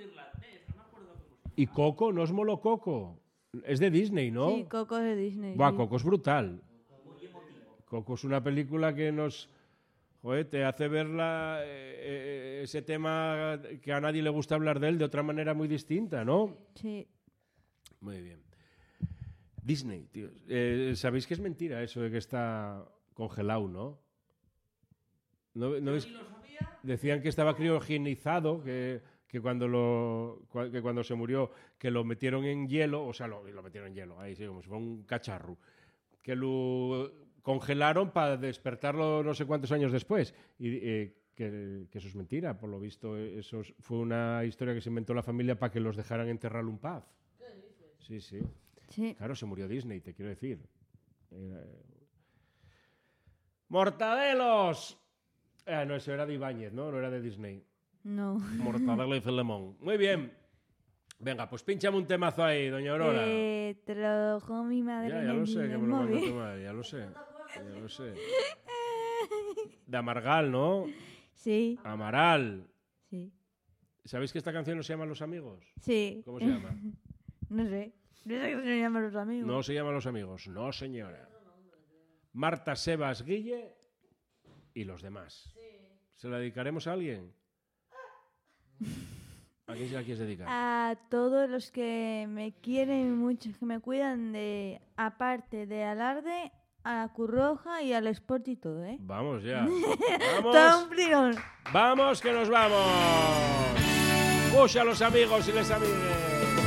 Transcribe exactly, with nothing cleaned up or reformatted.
Y Coco, ¿no os moló Coco? Es de Disney, ¿no? Sí, Coco es de Disney. Buah, sí. Coco es brutal. Coco es una película que nos... Joder, te hace ver la, eh, ese tema que a nadie le gusta hablar de él de otra manera muy distinta, ¿no? Sí. Muy bien. Disney, tío. Eh, ¿Sabéis que es mentira eso de que está congelado, no? ¿No, no es? Decían que estaba criogenizado, que, que, cuando lo, que cuando se murió, que lo metieron en hielo, o sea, lo, lo metieron en hielo, ahí sí, como si fuera un cacharro, que lo congelaron para despertarlo no sé cuántos años después. Y eh, que, que eso es mentira, por lo visto, eso fue una historia que se inventó la familia para que los dejaran enterrarlo en paz. Sí, sí. Sí. Claro, se murió Disney, te quiero decir. Eh... ¡Mortadelos! Ah, no, eso era de Ibáñez, ¿no? No era de Disney. No. Mortadelo y Filemón. Muy bien. Venga, pues pínchame un temazo ahí, doña Aurora. Eh, te lo dejó mi madre Ya, en ya el, lo sé, en que el me lo mandó móvil. tu madre, ya lo sé. Ya lo sé. De Amargal, ¿no? Sí, Amaral. sí. ¿Sabéis que esta canción no se llama Los Amigos? Sí. ¿Cómo se llama? No sé. No sé qué se llaman los amigos. No se llama Los Amigos. No, señora. Marta, Sebas, Guille y los demás. ¿Se la dedicaremos a alguien? ¿A quién se la quieres dedicar? A todos los que me quieren mucho, que me cuidan de, aparte de Alarde, a Curroja y al Sport y todo, ¿eh? Vamos ya. Todo Vamos. un pligón. Vamos que nos vamos. Push a los amigos y les amigues.